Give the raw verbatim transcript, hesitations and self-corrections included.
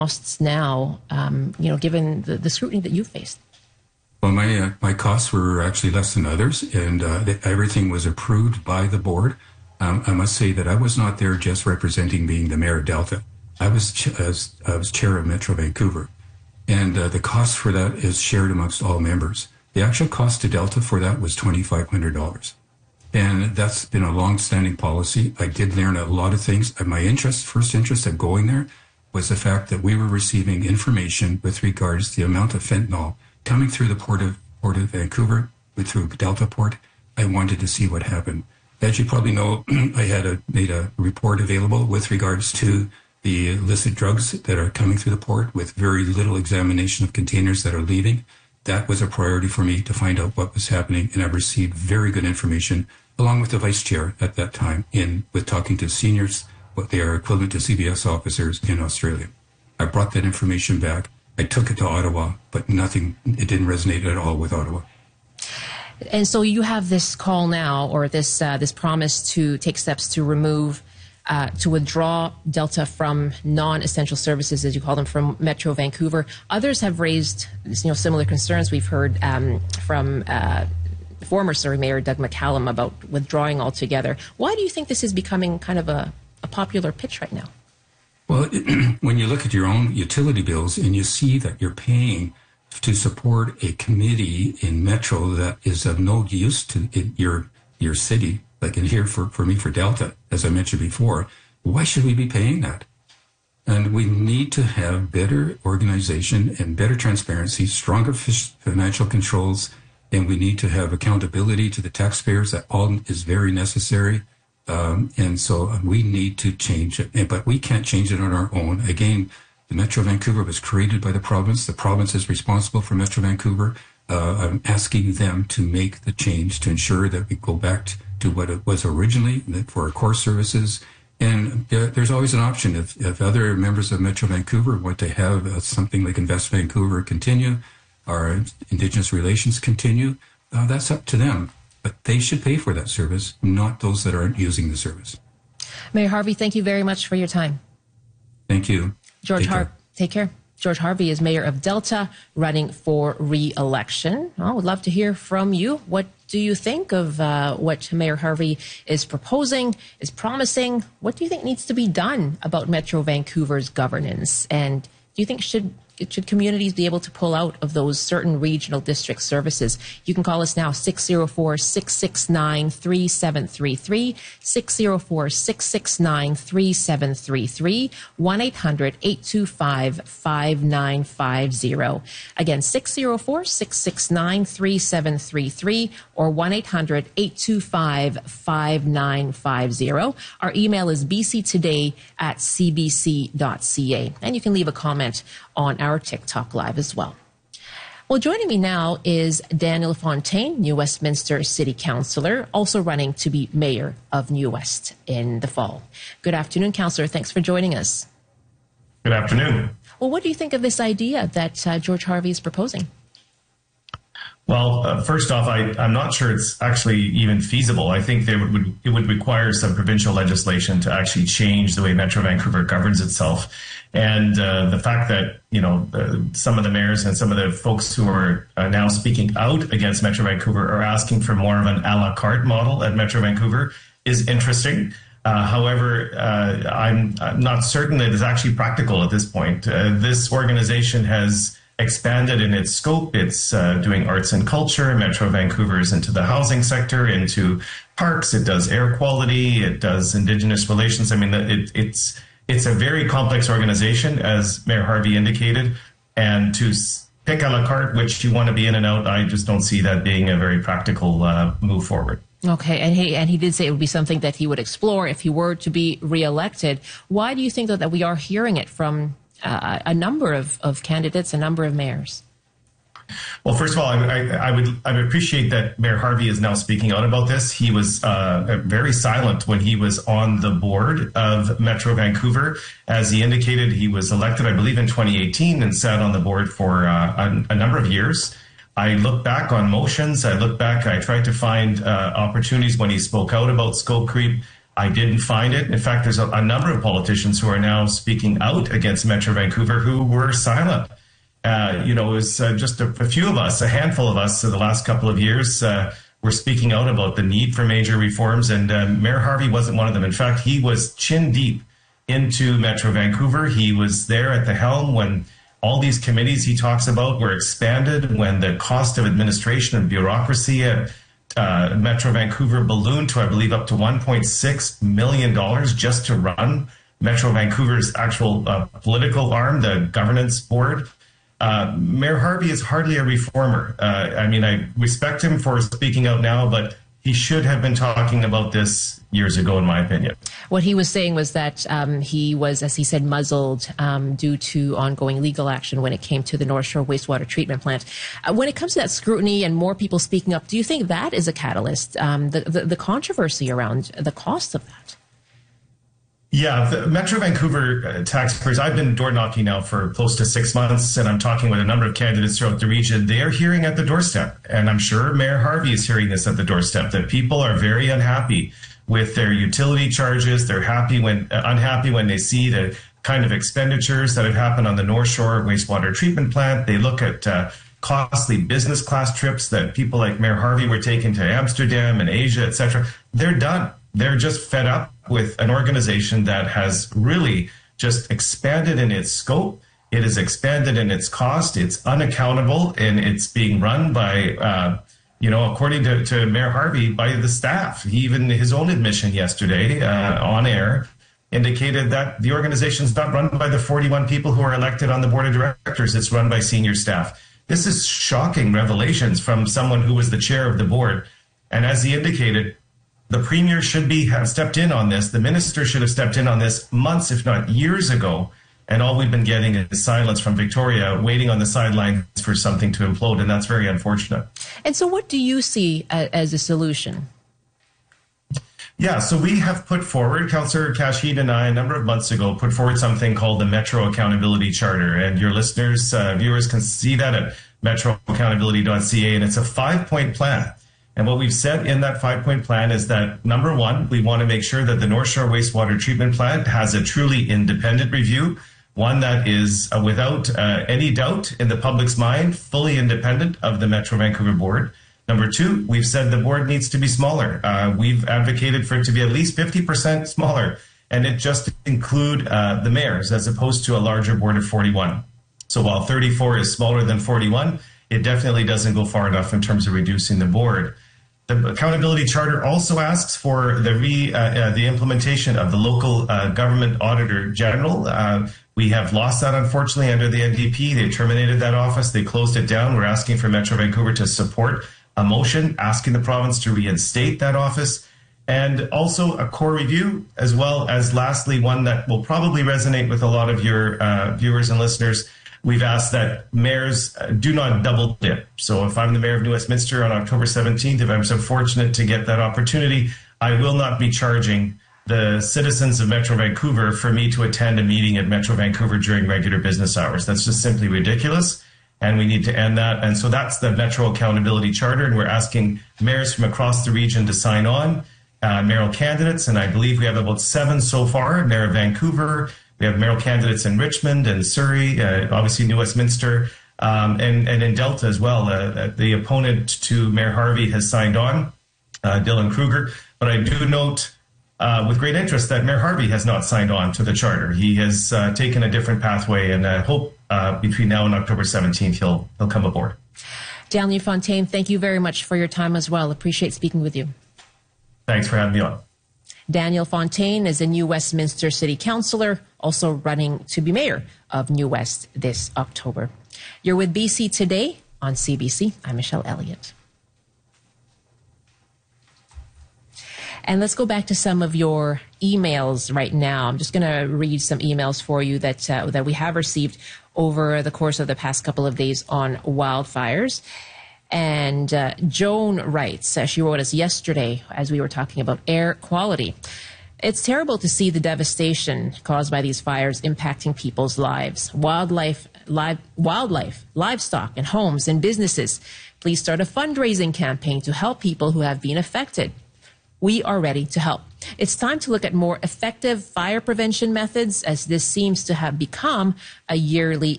costs now, um, you know, given the, the scrutiny that you faced? Well, my uh, my costs were actually less than others, and uh, everything was approved by the board. Um, I must say that I was not there just representing being the mayor of Delta. I was ch- as, I was chair of Metro Vancouver, and uh, the cost for that is shared amongst all members. The actual cost to Delta for that was twenty-five hundred dollars. And that's been a long-standing policy. I did learn a lot of things. And my interest, first interest of going there was the fact that we were receiving information with regards to the amount of fentanyl coming through the port of, port of Vancouver, through Delta Port. I wanted to see what happened. As you probably know, I had a, made a report available with regards to the illicit drugs that are coming through the port with very little examination of containers that are leaving. That was a priority for me to find out what was happening, and I've received very good information along with the vice chair at that time in with talking to seniors, what they are equivalent to C B S officers in Australia. I brought that information back. I took it to Ottawa, but nothing, it didn't resonate at all with Ottawa. And so you have this call now, or this uh, this promise to take steps to remove, uh, to withdraw Delta from non-essential services, as you call them, from Metro Vancouver. Others have raised, you know, similar concerns. We've heard um, from uh, former Surrey Mayor Doug McCallum about withdrawing altogether. Why do you think this is becoming kind of a, a popular pitch right now? Well, when you look at your own utility bills and you see that you're paying to support a committee in Metro that is of no use to in your your city, like in here for, for me for Delta, as I mentioned before, why should we be paying that? And we need to have better organization and better transparency, stronger financial controls, and we need to have accountability to the taxpayers. That all is very necessary. Um, and so we need to change it, but we can't change it on our own. Again, the Metro Vancouver was created by the province. The province is responsible for Metro Vancouver. Uh, I'm asking them to make the change to ensure that we go back to what it was originally for our core services. And there, there's always an option if, if other members of Metro Vancouver want to have uh, something like Invest Vancouver continue, or Indigenous relations continue, uh, that's up to them. But they should pay for that service, not those that aren't using the service. Mayor Harvey, thank you very much for your time. Thank you. George Take Har- care. Take care. George Harvey is mayor of Delta, running for re-election. I would love to hear from you. What do you think of uh, what Mayor Harvey is proposing, is promising? What do you think needs to be done about Metro Vancouver's governance? And do you think should should communities be able to pull out of those certain regional district services? You can call us now, six oh four, six six nine, three seven three three, six oh four, six six nine, three seven three three, one eight hundred, eight two five, five nine five zero. Again, six oh four, six six nine, three seven three three or one eight hundred, eight two five, five nine five zero. Our email is b c today at c b c dot c a. And you can leave a comment on our TikTok Live as well. Well, joining me now is Daniel Fontaine, New Westminster City Councillor, also running to be Mayor of New West in the fall. Good afternoon, Councillor. Thanks for joining us. Good afternoon. Well, what do you think of this idea that uh, George Harvey is proposing? Well, uh, first off, I, I'm not sure it's actually even feasible. I think they would, would it would require some provincial legislation to actually change the way Metro Vancouver governs itself. And uh, the fact that, you know, uh, some of the mayors and some of the folks who are uh, now speaking out against Metro Vancouver are asking for more of an a la carte model at Metro Vancouver is interesting. Uh, however, uh, I'm, I'm not certain that it's actually practical at this point. Uh, this organization has expanded in its scope. It's uh, doing arts and culture. Metro Vancouver is into the housing sector, into parks. It does air quality. It does Indigenous relations. I mean, it, it's it's a very complex organization, as Mayor Harvey indicated. And to pick a la carte, which you want to be in and out, I just don't see that being a very practical uh, move forward. Okay, and he and he did say it would be something that he would explore if he were to be reelected. Why do you think that, that we are hearing it from Uh, a number of, of candidates, a number of mayors? Well, first of all, I, I, I would I would appreciate that Mayor Harvey is now speaking out about this. He was uh, very silent when he was on the board of Metro Vancouver. As he indicated, he was elected, I believe, in twenty eighteen and sat on the board for uh, a, a number of years. I look back on motions. I look back. I tried to find uh, opportunities when he spoke out about scope creep. I didn't find it. In fact, there's a, a number of politicians who are now speaking out against Metro Vancouver who were silent. Uh, you know, it was uh, just a, a few of us, a handful of us, in the last couple of years, uh, were speaking out about the need for major reforms, and uh, Mayor Harvey wasn't one of them. In fact, he was chin deep into Metro Vancouver. He was there at the helm when all these committees he talks about were expanded, when the cost of administration and bureaucracy at uh, Metro Vancouver ballooned to, I believe, up to one point six million dollars just to run Metro Vancouver's actual uh, political arm, the governance board. Uh, Mayor Harvey is hardly a reformer. Uh, I mean, I respect him for speaking out now, but he should have been talking about this years ago, in my opinion. What he was saying was that um, he was, as he said, muzzled um, due to ongoing legal action when it came to the North Shore wastewater treatment plant. Uh, when it comes to that scrutiny and more people speaking up, do you think that is a catalyst, um, the, the, the controversy around the cost of that? Yeah, the Metro Vancouver uh, taxpayers, I've been door knocking now for close to six months, and I'm talking with a number of candidates throughout the region. They are hearing at the doorstep, and I'm sure Mayor Harvey is hearing this at the doorstep, that people are very unhappy with their utility charges. They're happy when uh, unhappy when they see the kind of expenditures that have happened on the North Shore wastewater treatment plant. They look at uh, costly business class trips that people like Mayor Harvey were taking to Amsterdam and Asia, et cetera. They're done. They're just fed up with an organization that has really just expanded in its scope. It has expanded in its cost. It's unaccountable, and it's being run by, uh, you know, according to, to Mayor Harvey, by the staff. He, even his own admission yesterday uh, on air indicated that the organization is not run by the forty-one people who are elected on the board of directors. It's run by senior staff. This is shocking revelations from someone who was the chair of the board. And as he indicated, the premier should be have stepped in on this. The minister should have stepped in on this months, if not years ago. And all we've been getting is silence from Victoria, waiting on the sidelines for something to implode. And that's very unfortunate. And so what do you see uh, as a solution? Yeah, so we have put forward, Councillor Kashid and I, a number of months ago, put forward something called the Metro Accountability Charter. And your listeners, uh, viewers can see that at metro accountability dot c a. And it's a five-point plan. And what we've said in that five-point plan is that, number one, we want to make sure that the North Shore wastewater treatment plant has a truly independent review, one that is uh, without uh, any doubt in the public's mind, fully independent of the Metro Vancouver board. Number two, we've said the board needs to be smaller. Uh, we've advocated for it to be at least fifty percent smaller, and it just include uh, the mayors as opposed to a larger board of forty-one. So while thirty-four is smaller than forty-one, it definitely doesn't go far enough in terms of reducing the board. The Accountability Charter also asks for the re, uh, uh, the implementation of the local uh, government auditor general. Uh, we have lost that, unfortunately, under the N D P. They terminated that office. They closed it down. We're asking for Metro Vancouver to support a motion asking the province to reinstate that office. And also a core review, as well as, lastly, one that will probably resonate with a lot of your uh, viewers and listeners. We've asked that mayors do not double dip. So if I'm the mayor of New Westminster on October seventeenth, if I'm so fortunate to get that opportunity, I will not be charging the citizens of Metro Vancouver for me to attend a meeting at Metro Vancouver during regular business hours. That's just simply ridiculous, and we need to end that. And so that's the Metro Accountability Charter, and we're asking mayors from across the region to sign on, uh, mayoral candidates, and I believe we have about seven so far, Mayor of Vancouver. We have mayoral candidates in Richmond and Surrey, uh, obviously New Westminster, um, and, and in Delta as well. Uh, the opponent to Mayor Harvey has signed on, uh, Dylan Kruger. But I do note uh, with great interest that Mayor Harvey has not signed on to the charter. He has uh, taken a different pathway, and I hope uh, between now and October seventeenth he'll, he'll come aboard. Daniel Fontaine, thank you very much for your time as well. Appreciate speaking with you. Thanks for having me on. Daniel Fontaine is a New Westminster City Councillor, also running to be mayor of New West this October. You're with B C Today on C B C. I'm Michelle Elliott. And let's go back to some of your emails right now. I'm just going to read some emails for you that uh, that we have received over the course of the past couple of days on wildfires. And uh, Joan writes, uh, she wrote us yesterday as we were talking about air quality. It's terrible to see the devastation caused by these fires impacting people's lives, wildlife, live, wildlife, livestock, and homes and businesses. Please start a fundraising campaign to help people who have been affected. we are ready to help. It's time to look at more effective fire prevention methods, as this seems to have become a yearly